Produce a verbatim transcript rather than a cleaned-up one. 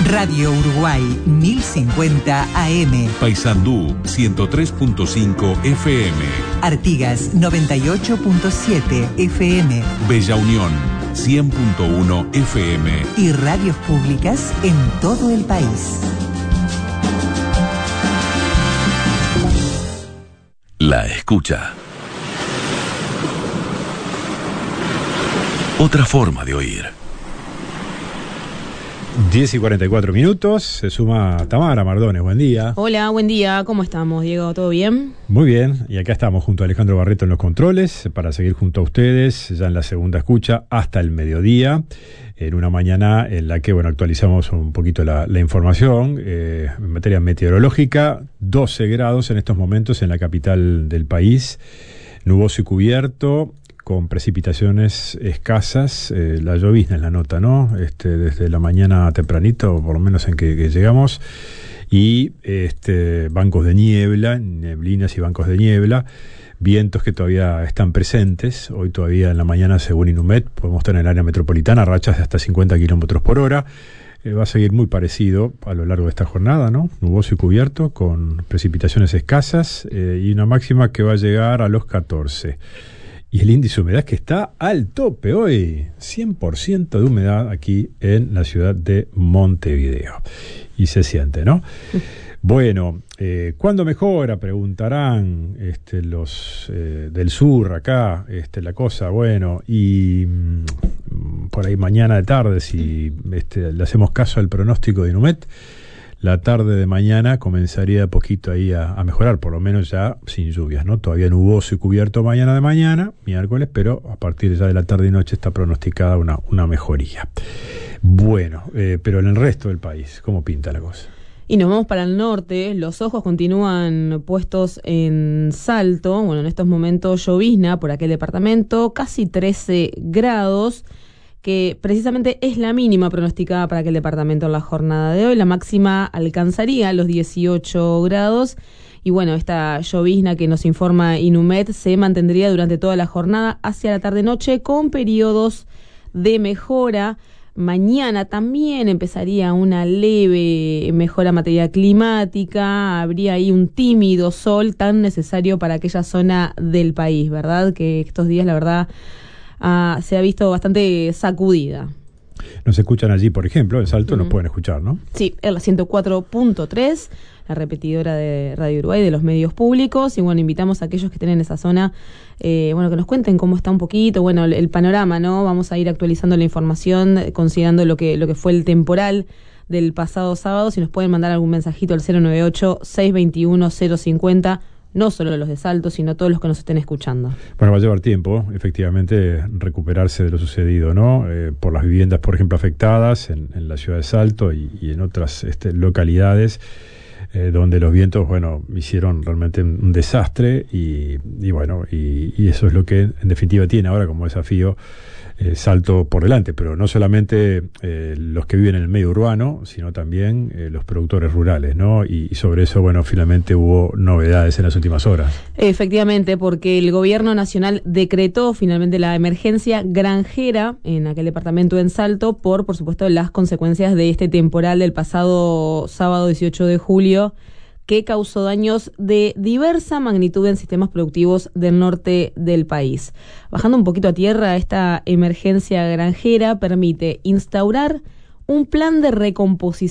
Radio Uruguay mil cincuenta A M. Paysandú ciento tres punto cinco F M. Artigas noventa y ocho punto siete F M. Bella Unión cien punto uno F M. Y radios públicas en todo el país. La escucha. Otra forma de oír. diez y cuarenta y cuatro minutos, se suma Tamara Mardones, buen día. Hola, buen día, ¿cómo estamos, Diego? ¿Todo bien? Muy bien, y acá estamos junto a Alejandro Barreto en los controles, para seguir junto a ustedes, ya en la segunda escucha, hasta el mediodía, en una mañana en la que, bueno, actualizamos un poquito la, la información, eh, en materia meteorológica, doce grados en estos momentos en la capital del país, nuboso y cubierto, con precipitaciones escasas, eh, la llovizna es la nota, ¿no? Este, desde la mañana tempranito, por lo menos en que, que llegamos, y este, bancos de niebla, neblinas y bancos de niebla, vientos que todavía están presentes, hoy todavía en la mañana, según Inumet, podemos tener en el área metropolitana rachas de hasta cincuenta kilómetros por hora, eh, va a seguir muy parecido a lo largo de esta jornada, ¿no? Nuboso y cubierto, con precipitaciones escasas, eh, y una máxima que va a llegar a los catorce. Y el índice de humedad que está al tope hoy, cien por ciento de humedad aquí en la ciudad de Montevideo. Y se siente, ¿no? Bueno, eh, ¿cuándo mejora? Preguntarán este, los eh, del sur acá, este, la cosa, bueno, y mm, por ahí mañana de tarde, si este, le hacemos caso al pronóstico de Inumet, la tarde de mañana comenzaría de poquito ahí a, a mejorar, por lo menos ya sin lluvias, ¿no? Todavía nuboso y cubierto mañana de mañana, miércoles, pero a partir ya de la tarde y noche está pronosticada una, una mejoría. Bueno, eh, pero en el resto del país, ¿cómo pinta la cosa? Y nos vamos para el norte, los ojos continúan puestos en Salto, bueno, en estos momentos llovizna por aquel departamento, casi trece grados, que precisamente es la mínima pronosticada para aquel departamento en la jornada de hoy. La máxima alcanzaría los dieciocho grados. Y bueno, esta llovizna que nos informa Inumet se mantendría durante toda la jornada hacia la tarde-noche con periodos de mejora. Mañana también empezaría una leve mejora en materia climática. Habría ahí un tímido sol tan necesario para aquella zona del país, ¿verdad? Que estos días, la verdad, Uh, se ha visto bastante sacudida. Nos escuchan allí, por ejemplo, en Salto, uh-huh. Nos pueden escuchar, ¿no? Sí, en la ciento cuatro punto tres, la repetidora de Radio Uruguay, de los medios públicos, y bueno, invitamos a aquellos que estén en esa zona, eh, bueno, que nos cuenten cómo está un poquito, bueno, el, el panorama, ¿no? Vamos a ir actualizando la información, considerando lo que, lo que fue el temporal del pasado sábado. Si nos pueden mandar algún mensajito al cero nueve ocho, seis dos uno, cero cinco cero, no solo los de Salto, sino todos los que nos estén escuchando. Bueno, va a llevar tiempo, efectivamente, recuperarse de lo sucedido, ¿no? Eh, por las viviendas, por ejemplo, afectadas en, en la ciudad de Salto y, y en otras este, localidades eh, donde los vientos, bueno, hicieron realmente un, un desastre y, y bueno, y, y eso es lo que en definitiva tiene ahora como desafío Eh, Salto por delante, pero no solamente eh, los que viven en el medio urbano, sino también eh, los productores rurales, ¿no? Y, y sobre eso, bueno, finalmente hubo novedades en las últimas horas. Efectivamente, porque el gobierno nacional decretó finalmente la emergencia granjera en aquel departamento en Salto por, por supuesto, las consecuencias de este temporal del pasado sábado dieciocho de julio, que causó daños de diversa magnitud en sistemas productivos del norte del país. Bajando un poquito a tierra, esta emergencia granjera permite instaurar un plan de recomposición